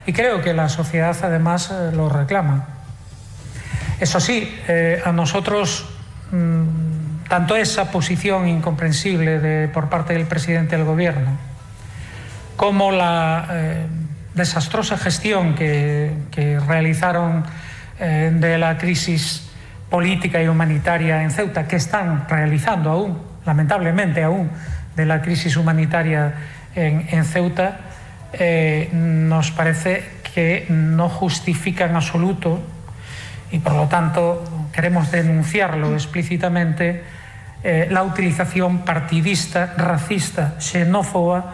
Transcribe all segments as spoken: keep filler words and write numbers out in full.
Y creo que la sociedad además eh, lo reclama. Eso sí, eh, a nosotros mmm, tanto esa posición incomprensible de, por parte del presidente del gobierno como la eh, desastrosa gestión que, que realizaron eh, de la crisis política y humanitaria en Ceuta, que están realizando aún, lamentablemente aún, de la crisis humanitaria en, en Ceuta, eh, nos parece que no justifica en absoluto, y por lo tanto queremos denunciarlo explícitamente, eh, la utilización partidista, racista, xenófoba,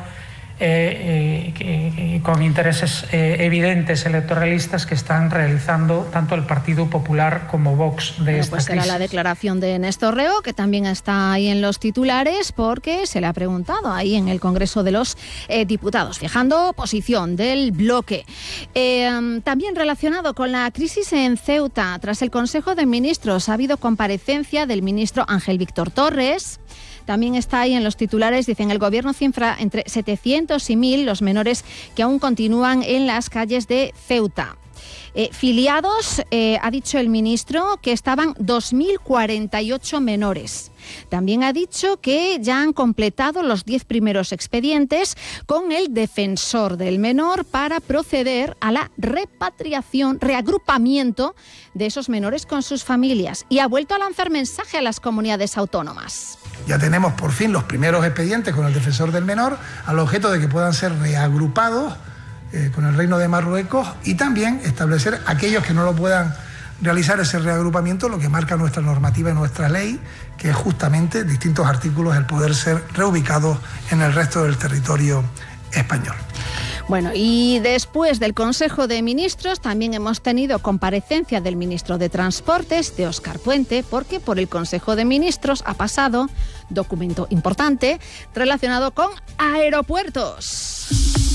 Eh, eh, con intereses eh, evidentes electoralistas que están realizando tanto el Partido Popular como Vox de bueno, esta pues crisis. Será la declaración de Néstor Reo, que también está ahí en los titulares, porque se le ha preguntado ahí en el Congreso de los eh, Diputados, fijando posición del bloque. Eh, también relacionado con la crisis en Ceuta, tras el Consejo de Ministros ha habido comparecencia del ministro Ángel Víctor Torres. También está ahí en los titulares, dicen, el gobierno cifra entre setecientos y mil los menores que aún continúan en las calles de Ceuta. Eh, filiados, eh, ha dicho el ministro que estaban dos mil cuarenta y ocho menores. También ha dicho que ya han completado los diez primeros expedientes con el defensor del menor para proceder a la repatriación, reagrupamiento de esos menores con sus familias. Y ha vuelto a lanzar mensaje a las comunidades autónomas. Ya tenemos por fin los primeros expedientes con el defensor del menor, al objeto de que puedan ser reagrupados eh, con el Reino de Marruecos, y también establecer aquellos que no lo puedan realizar ese reagrupamiento, lo que marca nuestra normativa y nuestra ley, que es justamente distintos artículos el poder ser reubicados en el resto del territorio español. Bueno, y después del Consejo de Ministros también hemos tenido comparecencia del ministro de Transportes, de Óscar Puente, porque por el Consejo de Ministros ha pasado documento importante relacionado con aeropuertos.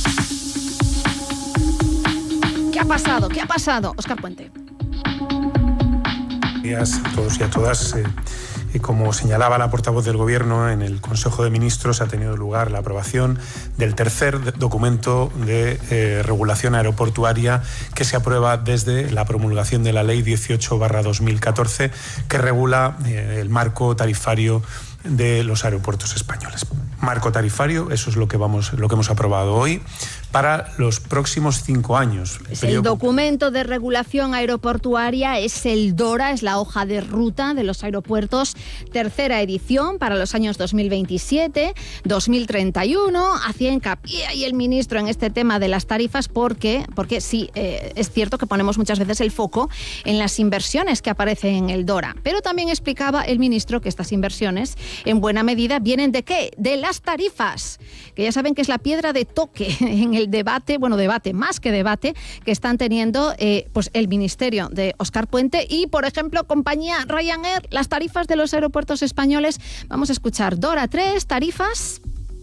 ¿Qué ha pasado? ¿Qué ha pasado? Óscar Puente. Buenos días a todos y a todas. Eh... Y como señalaba la portavoz del Gobierno, en el Consejo de Ministros ha tenido lugar la aprobación del tercer documento de eh, regulación aeroportuaria que se aprueba desde la promulgación de la Ley dieciocho barra dos mil catorce, que regula eh, el marco tarifario de los aeropuertos españoles. Marco tarifario, eso es lo que vamos, lo que hemos aprobado hoy para los próximos cinco años. Es el documento de regulación aeroportuaria, es el DORA, es la hoja de ruta de los aeropuertos, tercera edición para los años dos mil veintisiete, dos mil treinta y uno. Hacía hincapié ahí el ministro en este tema de las tarifas porque, porque sí, eh, es cierto que ponemos muchas veces el foco en las inversiones que aparecen en el DORA, pero también explicaba el ministro que estas inversiones en buena medida vienen ¿de qué? De las tarifas, que ya saben que es la piedra de toque en el debate, bueno, debate, más que debate, que están teniendo eh, pues el ministerio de Óscar Puente y, por ejemplo, compañía Ryanair, las tarifas de los aeropuertos españoles. Vamos a escuchar DORA tres, tarifas.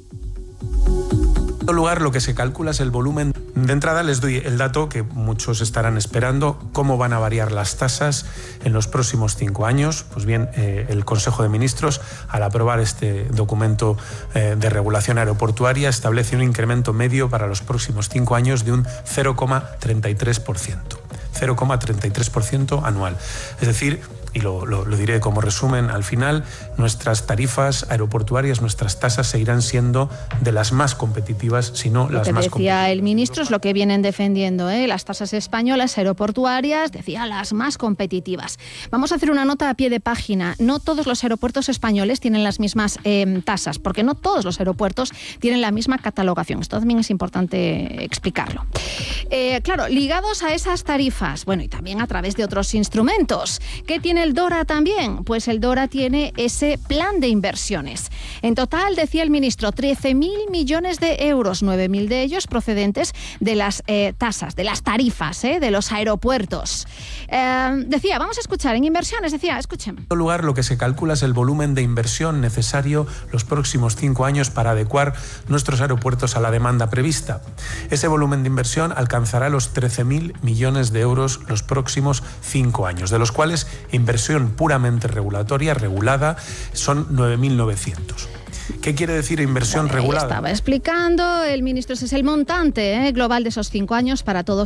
En lugar, lo que se calcula es el volumen. De entrada les doy el dato que muchos estarán esperando, cómo van a variar las tasas en los próximos cinco años. Pues bien, eh, el Consejo de Ministros, al aprobar este documento eh, de regulación aeroportuaria, establece un incremento medio para los próximos cinco años de un cero coma treinta y tres por ciento. cero coma treinta y tres por ciento anual. Es decir, y lo, lo, lo diré como resumen al final, nuestras tarifas aeroportuarias, nuestras tasas seguirán siendo de las más competitivas, si no las más competitivas. Lo que decía el ministro es lo que vienen defendiendo, ¿eh? Las tasas españolas aeroportuarias, decía, las más competitivas. Vamos a hacer una nota a pie de página. No todos los aeropuertos españoles tienen las mismas eh, tasas, porque no todos los aeropuertos tienen la misma catalogación. Esto también es importante explicarlo. Eh, claro, ligados a esas tarifas, bueno, y también a través de otros instrumentos. ¿Qué tiene el DORA también? Pues el DORA tiene ese plan de inversiones. En total, decía el ministro, trece mil millones de euros, nueve mil de ellos procedentes de las eh, tasas, de las tarifas eh, de los aeropuertos. Eh, decía, vamos a escuchar en inversiones, decía, escuchen. En primer lugar, lo que se calcula es el volumen de inversión necesario los próximos cinco años para adecuar nuestros aeropuertos a la demanda prevista. Ese volumen de inversión alcanzará los trece mil millones de euros los próximos cinco años, de los cuales inversión puramente regulatoria, regulada, son nueve mil novecientos. ¿Qué quiere decir inversión bueno, regulada? Estaba explicando el ministro, ese es el montante eh, global de esos cinco años para todos